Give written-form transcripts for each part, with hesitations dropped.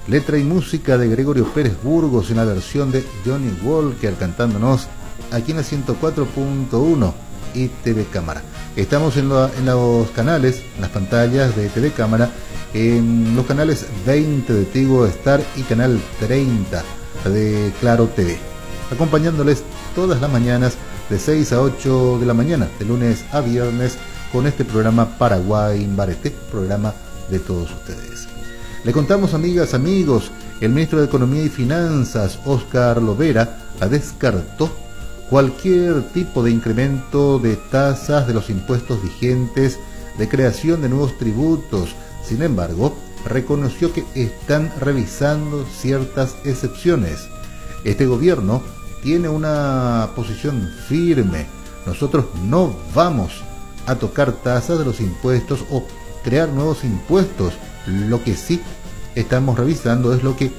letra y música de Gregorio Pérez Burgos en la versión de Johnny Walker cantándonos aquí en la 104.1 y TV Cámara. Estamos en los canales, en las pantallas de TV Cámara, en los canales 20 de Tigo Star y canal 30 de Claro TV, acompañándoles todas las mañanas de 6 a 8 de la mañana, de lunes a viernes, con este programa Paraguay Imbarete, programa de todos ustedes. Le contamos, amigas, amigos, el ministro de Economía y Finanzas, Óscar Lovera, descartó cualquier tipo de incremento de tasas de los impuestos vigentes, de creación de nuevos tributos. Sin embargo, reconoció que están revisando ciertas excepciones. Este gobierno tiene una posición firme. Nosotros no vamos a tocar tasas de los impuestos o crear nuevos impuestos. Lo que sí estamos revisando es lo que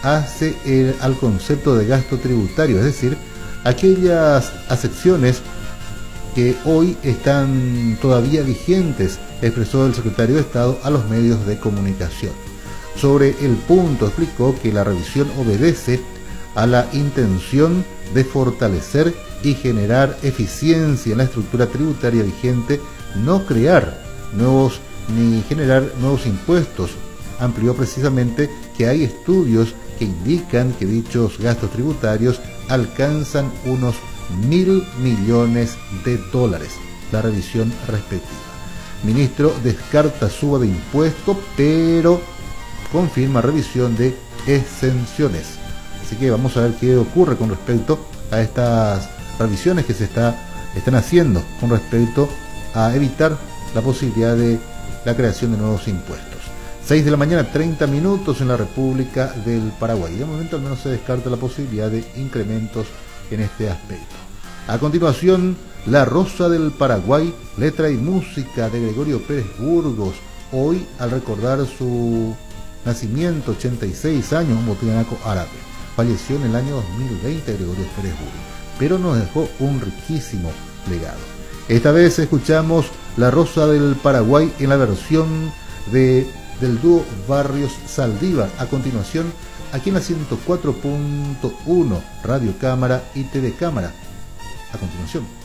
hace al concepto de gasto tributario, es decir, aquellas acepciones que hoy están todavía vigentes, expresó el secretario de Estado a los medios de comunicación. Sobre el punto, explicó que la revisión obedece a la intención de fortalecer y generar eficiencia en la estructura tributaria vigente, no crear nuevos ni generar nuevos impuestos. Amplió precisamente que hay estudios que indican que dichos gastos tributarios alcanzan unos 1.000 millones de dólares, la revisión respectiva. Ministro descarta suba de impuesto, pero confirma revisión de exenciones. Así que vamos a ver qué ocurre con respecto a estas revisiones que se están haciendo con respecto a evitar la posibilidad de la creación de nuevos impuestos. 6 de la mañana, 30 minutos en la República del Paraguay. De momento al menos se descarta la posibilidad de incrementos en este aspecto. A continuación, La Rosa del Paraguay, letra y música de Gregorio Pérez Burgos. Hoy, al recordar su nacimiento, 86 años, un botianaco árabe. Falleció en el año 2020 Gregorio Pérez Burgos, pero nos dejó un riquísimo legado. Esta vez escuchamos La Rosa del Paraguay en la versión del dúo Barrios Saldívar. A continuación, aquí en la 104.1 Radio Cámara y TV Cámara. A continuación.